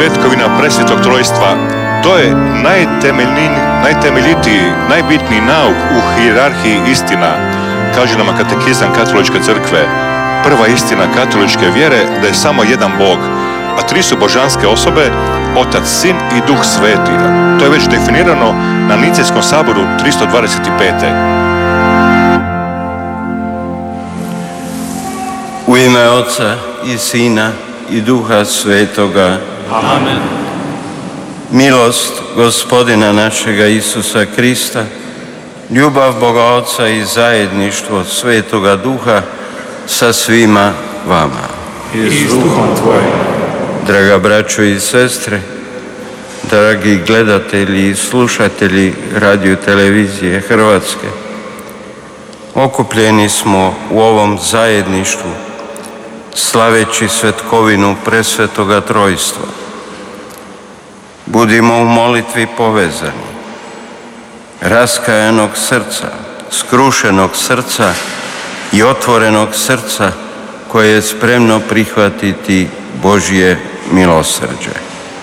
svetkovina presvetog trojstva, to je najtemeljitiji, najbitniji nauk u hijerarhiji istina, kaže nam katekizam Katoličke crkve. Prva istina katoličke vjere da je samo jedan Bog, a tri su božanske osobe, Otac, Sin i Duh Sveti. To je već definirano na Nicejskom saboru 325. U ime Oca i Sina i Duha Svetoga. Amen. Milost Gospodina našega Isusa Krista, ljubav Boga Oca i zajedništvo Svetoga Duha sa svima vama. I s duhom tvojim. Draga braćo i sestre, dragi gledatelji i slušatelji radio televizije Hrvatske, okupljeni smo u ovom zajedništvu slaveći svetkovinu presvetoga trojstva. Budimo u molitvi povezani, raskajanog srca, skrušenog srca i otvorenog srca koje je spremno prihvatiti Božje milosrđe.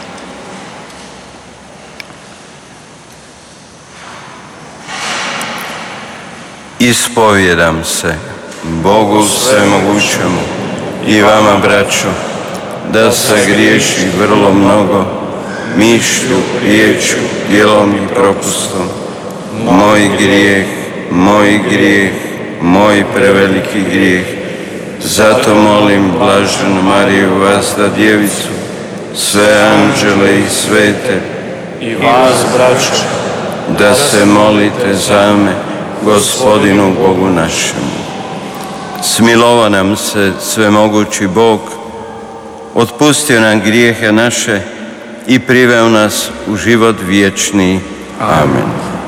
Ispovijedam se Bogu svemogućemu i vama, braćo, da sagriješi vrlo mnogo, mišlju, riječju, djelom i propustom. Moj grijeh, moj preveliki grijeh. Zato molim blaženu Mariju, vas da djevicu, sve anđele i svete, I vas, braćo, da se molite za me, Gospodinu Bogu našemu. Smilova nam se svemogući Bog, otpustio nam grijehe naše i priveo nas u život vječni. Amen.